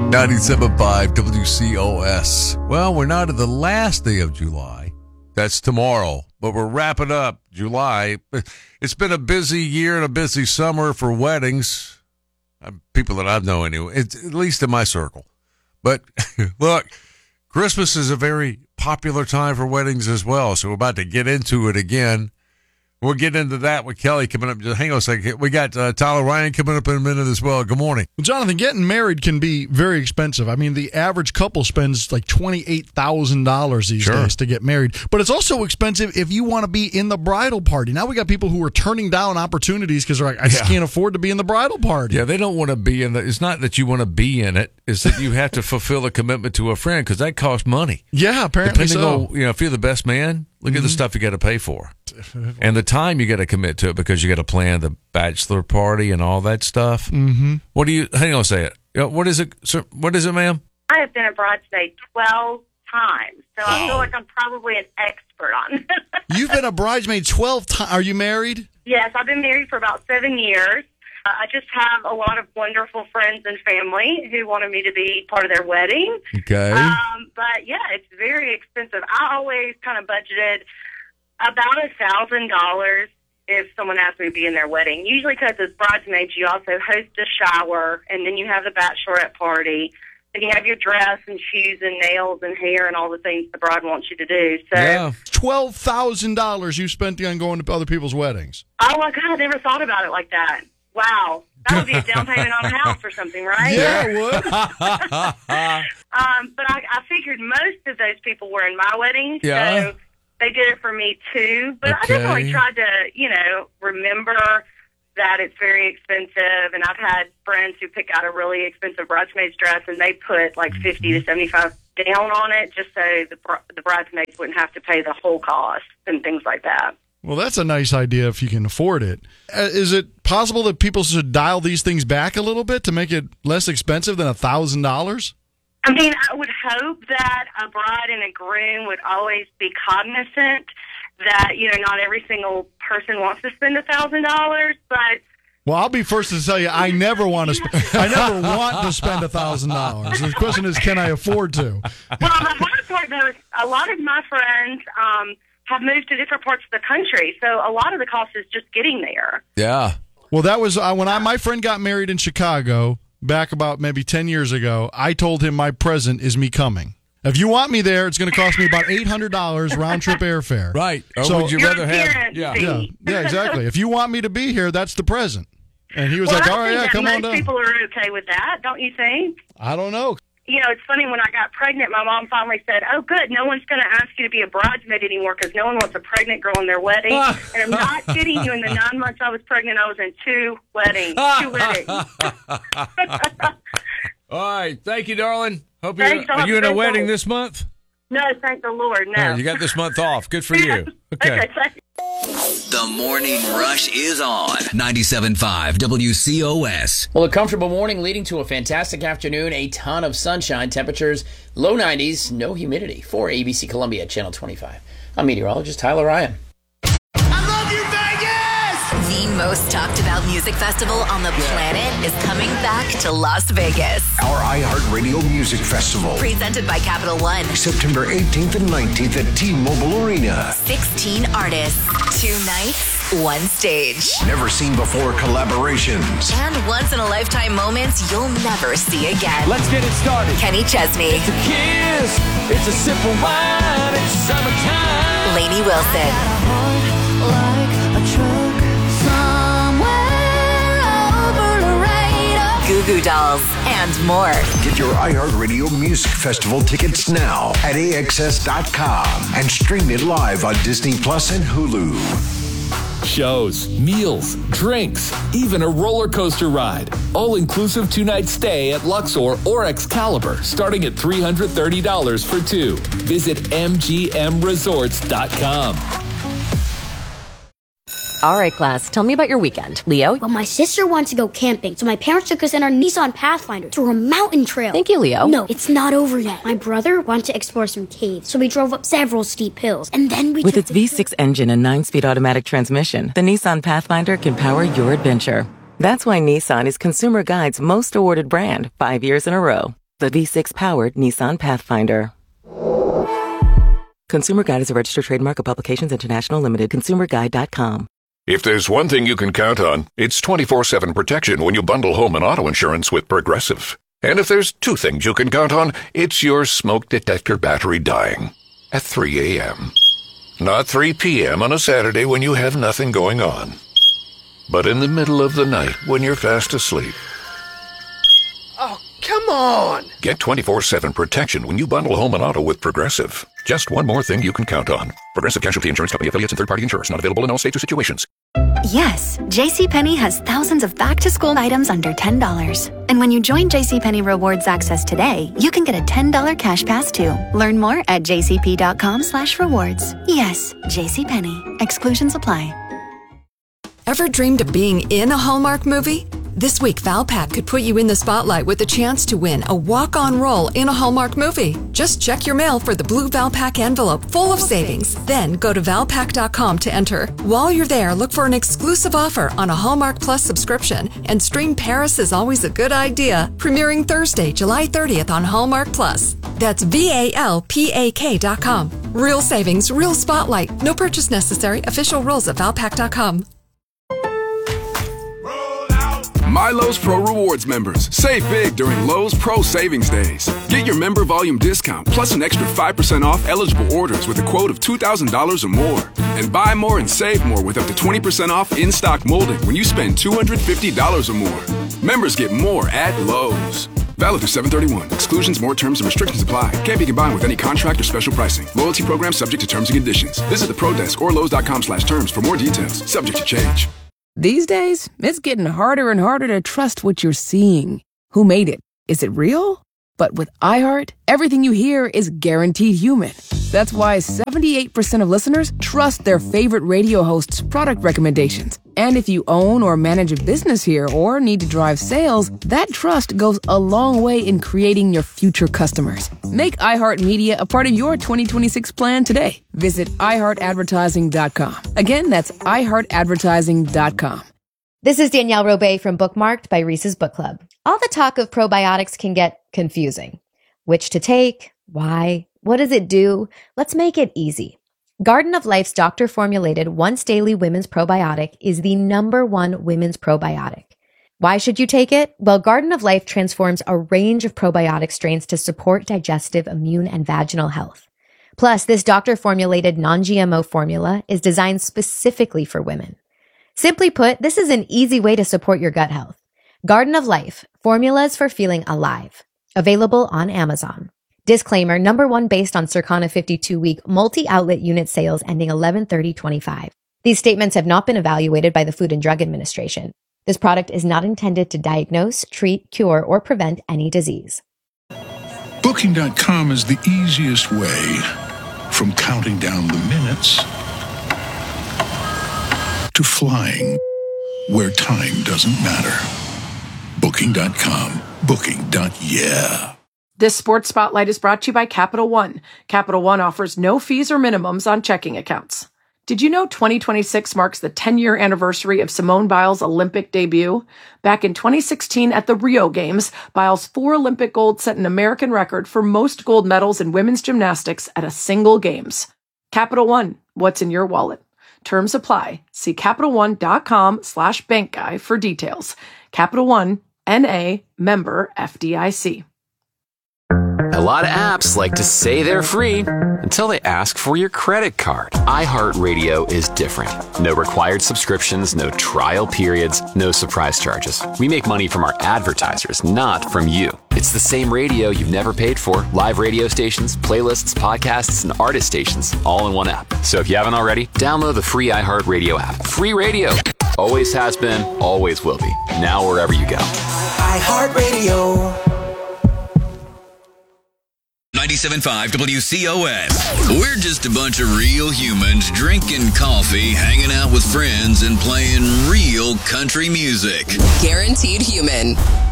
97.5 WCOS. Well, we're not at the last day of July. That's tomorrow. But we're wrapping up July. It's been a busy year and a busy summer for weddings. People that I know anyway, at least in my circle. But look, Christmas is a very popular time for weddings as well. So we're about to get into it again. We'll get into that with Kelly coming up. Just hang on a second. We got Tyler Ryan coming up in a minute as well. Good morning. Well, Jonathan, getting married can be very expensive. I mean, the average couple spends like $28,000 these days to get married. But it's also expensive if you want to be in the bridal party. Now we got people who are turning down opportunities because they're like, I just can't afford to be in the bridal party. Yeah, they don't want to be in it's not that you want to be in it. It's that you have to fulfill a commitment to a friend because that costs money. Yeah, apparently Depending on, if you're the best man, look at the stuff you got to pay for. And the time you got to commit to it because you got to plan the bachelor party and all that stuff. Mm-hmm. Hang on a second. What is it, sir? What is it, ma'am? I have been a bridesmaid 12 times, so I feel like I'm probably an expert on it. You've been a bridesmaid 12 times. Are you married? Yes, I've been married for about 7 years. I just have a lot of wonderful friends and family who wanted me to be part of their wedding. Okay. But, yeah, it's very expensive. I always kind of budgeted about $1,000 if someone asked me to be in their wedding. Usually because as bridesmaids, you also host a shower, and then you have the bachelorette party, and you have your dress and shoes and nails and hair and all the things the bride wants you to do. So, yeah. $12,000 you spent on going to other people's weddings. Oh, my God, I never thought about it like that. Wow. That would be a down payment on a house or something, right? Yeah, it would. But I figured most of those people were in my wedding, Yeah. so they did it for me too. But I Okay. definitely tried to, remember that it's very expensive. And I've had friends who pick out a really expensive bridesmaid's dress, and they put like 50 to 75 down on it just so the bridesmaids wouldn't have to pay the whole cost and things like that. Well, that's a nice idea if you can afford it. Is it possible that people should dial these things back a little bit to make it less expensive than $1,000? I mean, I would hope that a bride and a groom would always be cognizant that, not every single person wants to spend $1,000, but... Well, I'll be first to tell you, I never want to. I never want to spend $1,000. The question is, can I afford to? Well, the hard part, though, is a lot of my friends have moved to different parts of the country, so a lot of the cost is just getting there. Yeah. Well, that was when my friend got married in Chicago back about maybe 10 years ago. I told him my present is me coming. If you want me there, it's going to cost me about $800 round trip airfare. Right. Or So- would you Your rather have? appearance Yeah. fee. Yeah, exactly. If you want me to be here, that's the present. And he was Well, like, I all right, think yeah, that come on most down. people are okay with that, don't you think? I don't know. It's funny, when I got pregnant, my mom finally said, oh, good, no one's going to ask you to be a bridesmaid anymore because no one wants a pregnant girl in their wedding. And I'm not kidding you, in the 9 months I was pregnant, I was in 2 weddings. 2 weddings. All right. Thank you, darling. Hope Thanks, are I'll you in have a a wedding great this month? No, thank the Lord, no. All right, you got this month off. Good for you. Okay. thank you. The Morning Rush is on 97.5 WCOS. Well, a comfortable morning leading to a fantastic afternoon, a ton of sunshine, temperatures low 90s, no humidity. For ABC Columbia at Channel 25. I'm meteorologist Tyler Ryan. The most talked about music festival on the planet is coming back to Las Vegas. Our iHeartRadio Music Festival. Presented by Capital One. September 18th and 19th at T-Mobile Arena. 16 artists, 2 nights, 1 stage. Never seen before collaborations. And once-in-a-lifetime moments you'll never see again. Let's get it started. Kenny Chesney. It's a kiss. It's a sip of wine. It's summertime. Lainey Wilson. Goo Goo Dolls, and more. Get your iHeartRadio Music Festival tickets now at AXS.com and stream it live on Disney Plus and Hulu. Shows, meals, drinks, even a roller coaster ride. All-inclusive 2-night stay at Luxor or Excalibur, starting at $330 for 2. Visit MGMResorts.com. All right, class, tell me about your weekend. Leo? Well, my sister wanted to go camping, so my parents took us in our Nissan Pathfinder to a mountain trail. Thank you, Leo. No, it's not over yet. My brother wanted to explore some caves, so we drove up several steep hills, and then we With its V6 engine and 9-speed automatic transmission, the Nissan Pathfinder can power your adventure. That's why Nissan is Consumer Guide's most awarded brand 5 years in a row. the V6-powered Nissan Pathfinder. Consumer Guide is a registered trademark of Publications International Limited. ConsumerGuide.com. If there's one thing you can count on, it's 24/7 protection when you bundle home and auto insurance with Progressive. And if there's two things you can count on, it's your smoke detector battery dying at 3 a.m. Not 3 p.m. on a Saturday when you have nothing going on, but in the middle of the night when you're fast asleep. Oh, come on! Get 24/7 protection when you bundle home and auto with Progressive. Just one more thing you can count on. Progressive Casualty Insurance Company, affiliates, and third-party insurers. Not available in all states or situations. Yes, JCPenney has thousands of back-to-school items under $10. And when you join JCPenney Rewards Access today, you can get a $10 cash pass too. Learn more at jcp.com/rewards. Yes, JCPenney. Exclusions apply. Ever dreamed of being in a Hallmark movie? This week, Valpak could put you in the spotlight with a chance to win a walk-on role in a Hallmark movie. Just check your mail for the blue Valpak envelope full of savings. Then go to Valpak.com to enter. While you're there, look for an exclusive offer on a Hallmark Plus subscription and stream Paris is Always a Good Idea, premiering Thursday, July 30th on Hallmark Plus. That's VALPAK.com. Real savings, real spotlight. No purchase necessary. Official rules at Valpak.com. My Lowe's Pro Rewards members, save big during Lowe's Pro Savings Days. Get your member volume discount plus an extra 5% off eligible orders with a quote of $2,000 or more. And buy more and save more with up to 20% off in-stock molding when you spend $250 or more. Members get more at Lowe's. Valid through 7/31. Exclusions, more terms, and restrictions apply. Can't be combined with any contract or special pricing. Loyalty program subject to terms and conditions. Visit the Pro Desk or Lowe's.com/terms for more details. Subject to change. These days, it's getting harder and harder to trust what you're seeing. Who made it? Is it real? But with iHeart, everything you hear is guaranteed human. That's why 78% of listeners trust their favorite radio host's product recommendations. And if you own or manage a business here or need to drive sales, that trust goes a long way in creating your future customers. Make iHeartMedia a part of your 2026 plan today. Visit iHeartAdvertising.com. Again, that's iHeartAdvertising.com. This is Danielle Robay from Bookmarked by Reese's Book Club. All the talk of probiotics can get confusing. Which to take? Why? What does it do? Let's make it easy. Garden of Life's doctor-formulated once-daily women's probiotic is the #1 women's probiotic. Why should you take it? Well, Garden of Life transforms a range of probiotic strains to support digestive, immune, and vaginal health. Plus, this doctor-formulated non-GMO formula is designed specifically for women. Simply put, this is an easy way to support your gut health. Garden of Life, formulas for feeling alive. Available on Amazon. Disclaimer, #1 based on Circana 52-week multi-outlet unit sales ending 11/30/25. These statements have not been evaluated by the Food and Drug Administration. This product is not intended to diagnose, treat, cure, or prevent any disease. Booking.com is the easiest way from counting down the minutes to flying where time doesn't matter. Booking.com. Booking.yeah. This Sports Spotlight is brought to you by Capital One. Capital One offers no fees or minimums on checking accounts. Did you know 2026 marks the 10-year anniversary of Simone Biles' Olympic debut? Back in 2016 at the Rio Games, Biles' 4 Olympic gold set an American record for most gold medals in women's gymnastics at a single Games. Capital One, what's in your wallet? Terms apply. See CapitalOne.com/bankguy for details. Capital One, N.A., member FDIC. A lot of apps like to say they're free until they ask for your credit card. iHeartRadio is different. No required subscriptions, no trial periods, no surprise charges. We make money from our advertisers, not from you. It's the same radio you've never paid for. Live radio stations, playlists, podcasts, and artist stations all in one app. So if you haven't already, download the free iHeartRadio app. Free radio. Always has been, always will be. Now wherever you go. iHeartRadio. 97.5 WCOS. We're just a bunch of real humans drinking coffee, hanging out with friends, and playing real country music. Guaranteed human.